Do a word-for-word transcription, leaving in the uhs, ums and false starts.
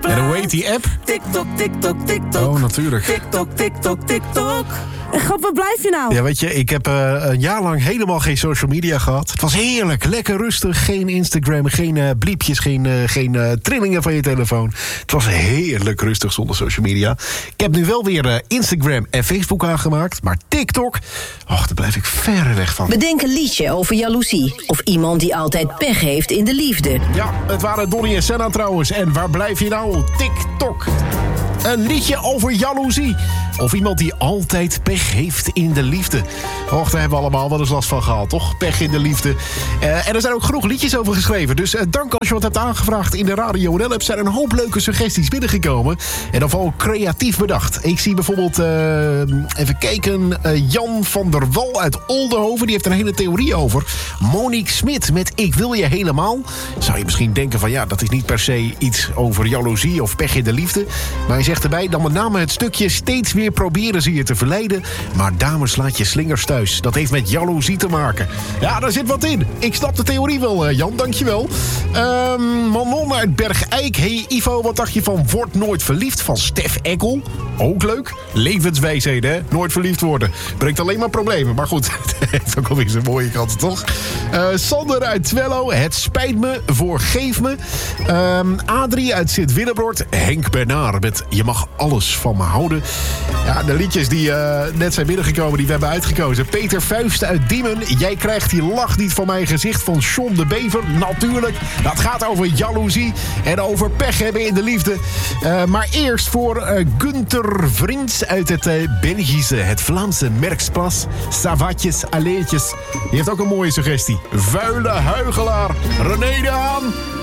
En hoe heet die app? TikTok, TikTok, TikTok. Oh, natuurlijk. TikTok, TikTok, TikTok. En grap, waar blijf je nou? Ja, weet je, ik heb uh, een jaar lang helemaal geen social media gehad. Het was heerlijk, lekker rustig. Geen Instagram, geen uh, bliepjes, geen, uh, geen uh, trillingen van je telefoon. Het was heerlijk rustig zonder social media. Ik heb nu wel weer uh, Instagram en Facebook aangemaakt. Maar TikTok, och, daar blijf ik ver weg van. Bedenk een liedje over jaloezie. Of iemand die altijd pech heeft in de liefde. Ja, het waren Donnie en Senna trouwens. En waar blijf je nou? TikTok. Een liedje over jaloezie. Of iemand die altijd pech heeft in de liefde. Och, daar hebben we allemaal wel eens last van gehad, toch? Pech in de liefde. Uh, en er zijn ook genoeg liedjes over geschreven. Dus uh, dank als je wat hebt aangevraagd in de Radio N L-app. Zijn een hoop leuke suggesties binnengekomen. En dan vooral creatief bedacht. Ik zie bijvoorbeeld, uh, even kijken, uh, Jan van der Wal uit Oldenhoven. Die heeft er een hele theorie over. Monique Smit met Ik wil je helemaal. Zou je misschien denken van ja, dat is niet per se iets over jaloezie of pech in de liefde. Maar hij zegt erbij dan met name het stukje steeds weer proberen ze je te verleiden. Maar dames, laat je slingers thuis. Dat heeft met jaloezie te maken. Ja, daar zit wat in. Ik snap de theorie wel, uh, Jan. Dankjewel. Um, Manon uit Bergijk. Hey Ivo, wat dacht je van Word nooit verliefd van Stef Eckel? Ook leuk. Levenswijsheden, hè? Nooit verliefd worden. Brengt alleen maar problemen. Maar goed, het heeft ook alweer zijn mooie kanten, toch? Uh, Sander uit Twello. Het spijt me voor Geef me. Um, Adrie uit Sint-Willebroord. Henk Bernard met Je mag alles van me houden. Ja, de liedjes die uh, net zijn binnengekomen, die we hebben uitgekozen. Peter Vuist uit Diemen. Jij krijgt die lach niet van mijn gezicht van John de Bever. Natuurlijk. Dat gaat over jaloezie en over pech hebben in de liefde. Uh, maar eerst voor uh, Gunther Vriends uit het uh, Belgische, het Vlaamse Merksplas. Savatjes, alleetjes. Die heeft ook een mooie suggestie. Vuile huigelaar. René de Haan.